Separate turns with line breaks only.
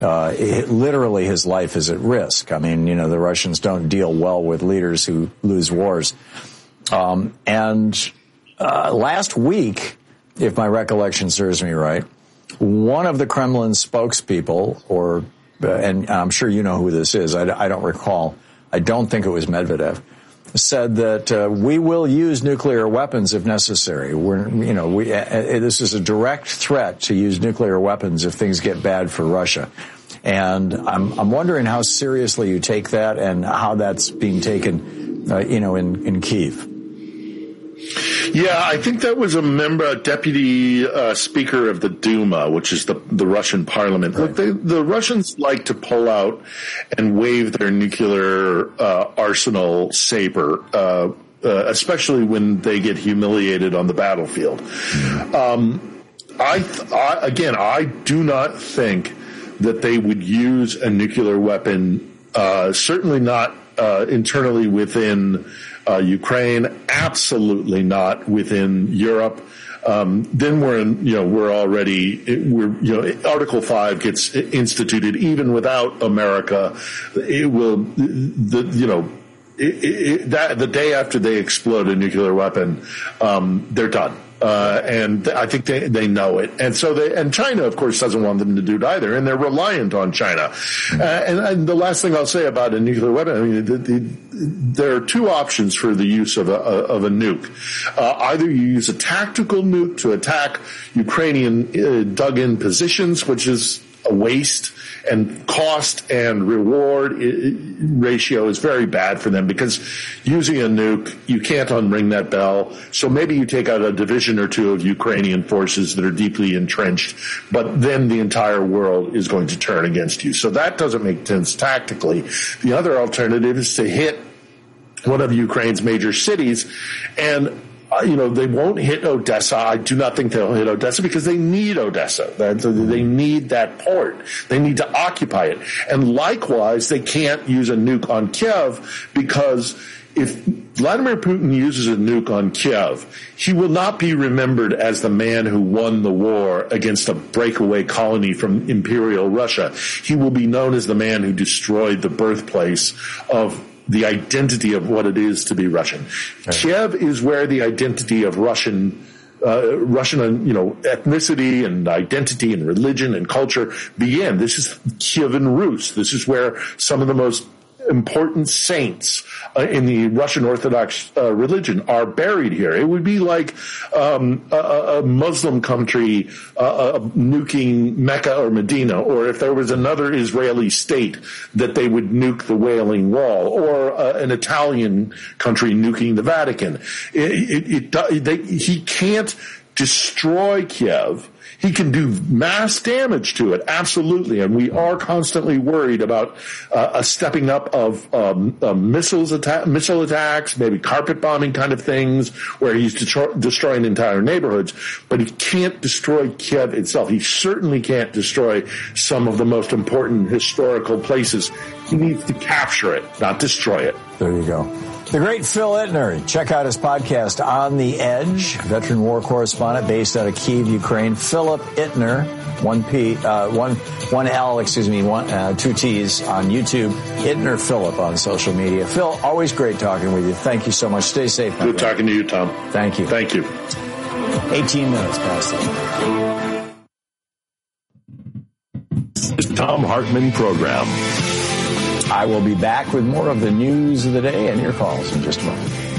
literally his life is at risk. I mean, the Russians don't deal well with leaders who lose wars. Last week, if my recollection serves me right, one of the Kremlin spokespeople, and I'm sure you know who this is, I don't recall, I don't think it was Medvedev, said that we will use nuclear weapons if necessary. This is a direct threat to use nuclear weapons if things get bad for Russia. And I'm wondering how seriously you take that and how that's being taken, in Kyiv.
Yeah, I think that was a deputy speaker of the Duma, which is the Russian parliament. Right. Look, the Russians like to pull out and wave their nuclear arsenal saber, especially when they get humiliated on the battlefield. I do not think that they would use a nuclear weapon, certainly not internally within Ukraine, absolutely not within Europe. Then Article 5 gets instituted even without America. It will, the day after they explode a nuclear weapon, they're done. And I think they know it. And and China, of course, doesn't want them to do it either. And they're reliant on China. And the last thing I'll say about a nuclear weapon, I mean, there are two options for the use of a nuke. Either you use a tactical nuke to attack Ukrainian dug-in positions, which is a waste, and cost and reward ratio is very bad for them, because using a nuke, you can't unring that bell. So maybe you take out a division or two of Ukrainian forces that are deeply entrenched, but then the entire world is going to turn against you. So that doesn't make sense tactically. The other alternative is to hit one of Ukraine's major cities, and they won't hit Odessa. I do not think they'll hit Odessa because they need Odessa. They need that port. They need to occupy it. And likewise, they can't use a nuke on Kiev, because if Vladimir Putin uses a nuke on Kiev, he will not be remembered as the man who won the war against a breakaway colony from Imperial Russia. He will be known as the man who destroyed the birthplace of the identity of what it is to be Russian. Right. Kiev is where the identity of Russian, ethnicity and identity and religion and culture began. This is Kievan Rus. This is where some of the most important saints in the Russian Orthodox religion are buried here. It would be like a Muslim country nuking Mecca or Medina, or if there was another Israeli state that they would nuke the Wailing Wall, or an Italian country nuking the Vatican. He can't destroy Kiev. He can do mass damage to it, absolutely, and we are constantly worried about a stepping up of missile attacks, maybe carpet bombing kind of things, where he's destroying entire neighborhoods. But he can't destroy Kiev itself. He certainly can't destroy some of the most important historical places. He needs to capture it, not destroy it.
There you go. The great Phil Ittner. Check out his podcast, On the Edge, veteran war correspondent based out of Kyiv, Ukraine. Philip Ittner, two T's on YouTube. Ittner Philip on social media. Phil, always great talking with you. Thank you so much. Stay safe.
Good talking to you, Tom.
Thank you.
Thank you.
18 minutes past
the Thom Hartmann Program.
I will be back with more of the news of the day and your calls in just a moment.